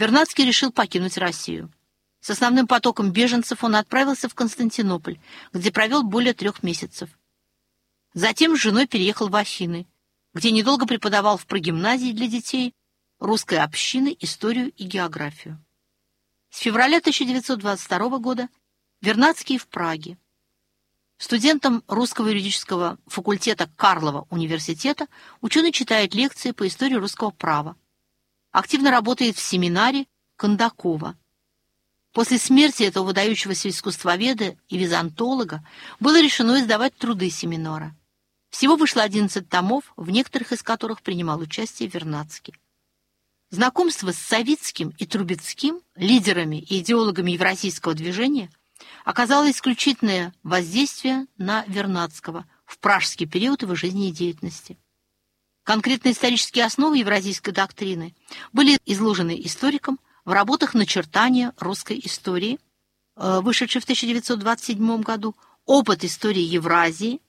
Вернадский решил покинуть Россию. С основным потоком беженцев он отправился в Константинополь, где провел более 3 месяцев. Затем с женой переехал в Афины, где недолго преподавал в прогимназии для детей русской общины историю и географию. С февраля 1922 года Вернадский в Праге. Студентом русского юридического факультета Карлова университета ученый читает лекции по истории русского права. Активно работает в семинаре Кондакова. После смерти этого выдающегося искусствоведа и византолога было решено издавать труды семинара. Всего вышло 11 томов, в некоторых из которых принимал участие Вернадский. Знакомство с Савицким и Трубецким, лидерами и идеологами евразийского движения, оказало исключительное воздействие на Вернадского в пражский период его жизни и деятельности. Конкретные исторические основы евразийской доктрины были изложены историком в работах «Начертания русской истории», вышедшей в 1927 году, «Опыт истории Евразии»,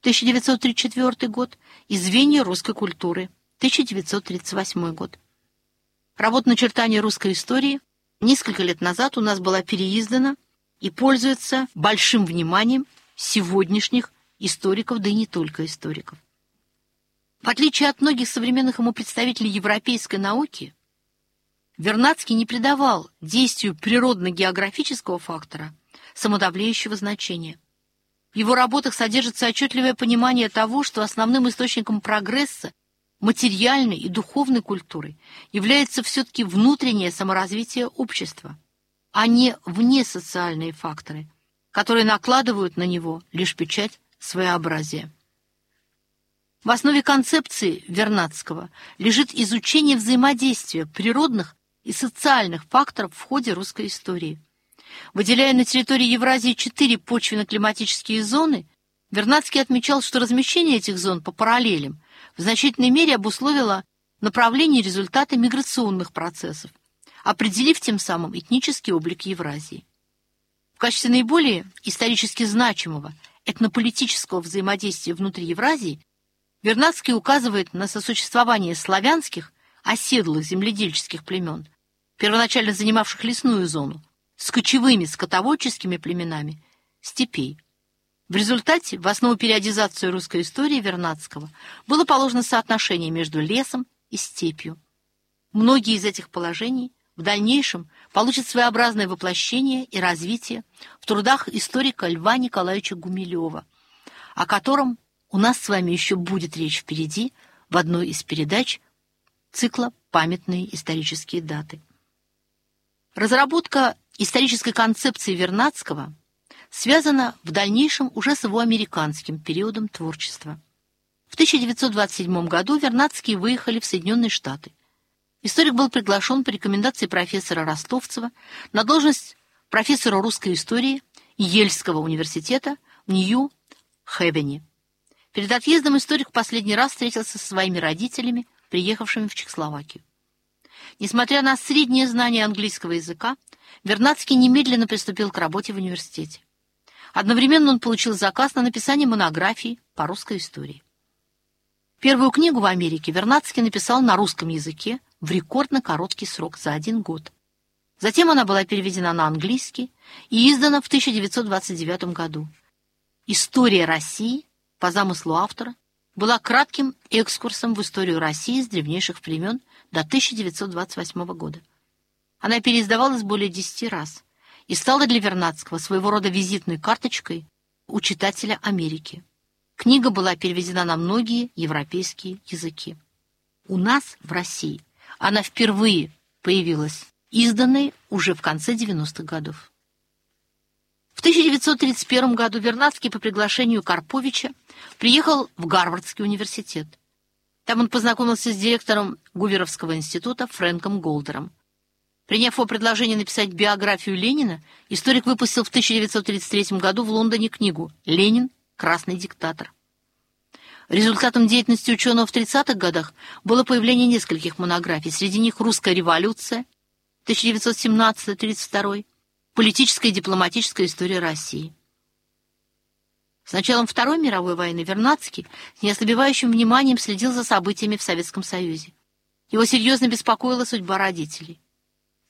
1934 год, и «Звенья русской культуры», 1938 год. Работа «Начертания русской истории» несколько лет назад у нас была переиздана и пользуется большим вниманием сегодняшних историков, да и не только историков. В отличие от многих современных ему представителей европейской науки, Вернадский не придавал действию природно-географического фактора самодовлеющего значения. В его работах содержится отчетливое понимание того, что основным источником прогресса материальной и духовной культуры является все-таки внутреннее саморазвитие общества, а не внесоциальные факторы, которые накладывают на него лишь печать своеобразия. В основе концепции Вернадского лежит изучение взаимодействия природных и социальных факторов в ходе русской истории. Выделяя на территории Евразии 4 почвенно-климатические зоны, Вернадский отмечал, что размещение этих зон по параллелям в значительной мере обусловило направление и результаты миграционных процессов, определив тем самым этнический облик Евразии. В качестве наиболее исторически значимого этнополитического взаимодействия внутри Евразии Вернадский указывает на сосуществование славянских, оседлых земледельческих племен, первоначально занимавших лесную зону, с кочевыми скотоводческими племенами степей. В результате в основу периодизации русской истории Вернадского было положено соотношение между лесом и степью. Многие из этих положений в дальнейшем получат своеобразное воплощение и развитие в трудах историка Льва Николаевича Гумилева, о котором у нас с вами еще будет речь впереди в одной из передач цикла «Памятные исторические даты». Разработка исторической концепции Вернадского связана в дальнейшем уже с его американским периодом творчества. В 1927 году Вернадские выехали в Соединенные Штаты. Историк был приглашен по рекомендации профессора Ростовцева на должность профессора русской истории Ельского университета в Нью-Хевене. Перед отъездом историк в последний раз встретился со своими родителями, приехавшими в Чехословакию. Несмотря на среднее знание английского языка, Вернадский немедленно приступил к работе в университете. Одновременно он получил заказ на написание монографии по русской истории. Первую книгу в Америке Вернадский написал на русском языке в рекордно короткий срок, за 1 год. Затем она была переведена на английский и издана в 1929 году. «История России», по замыслу автора, была кратким экскурсом в историю России с древнейших времен до 1928 года. Она переиздавалась более 10 раз и стала для Вернадского своего рода визитной карточкой у читателя Америки. Книга была переведена на многие европейские языки. У нас, в России, она впервые появилась, изданной уже в конце 90-х годов. В 1931 году Вернадский по приглашению Карповича приехал в Гарвардский университет. Там он познакомился с директором Гуверовского института Фрэнком Голдером. Приняв его предложение написать биографию Ленина, историк выпустил в 1933 году в Лондоне книгу «Ленин. Красный диктатор». Результатом деятельности ученого в 30-х годах было появление нескольких монографий, среди них «Русская революция» 1917-32, «Политическая и дипломатическая история России». С началом Второй мировой войны Вернадский с неослабевающим вниманием следил за событиями в Советском Союзе. Его серьезно беспокоила судьба родителей.